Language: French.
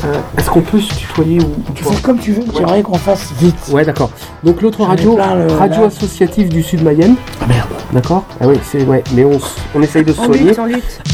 Est-ce qu'on peut se tutoyer ou Tu fais comme tu veux, j'aimerais qu'on fasse vite. Ouais, d'accord. Donc l'autre J'en ai radio, plein, radio là. associative du Sud Mayenne. Ah merde. D'accord. Ah oui, c'est ouais, mais on essaye de se On soigner. lutte, on lutte.